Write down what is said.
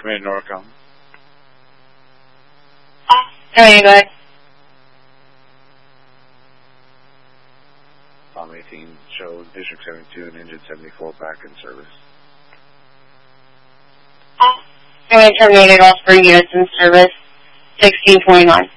Commander Norcom. Alright, go ahead. Palm 18 shows District 72 and Engine 74 back in service. Alright, terminated all 3 units in service. 1629.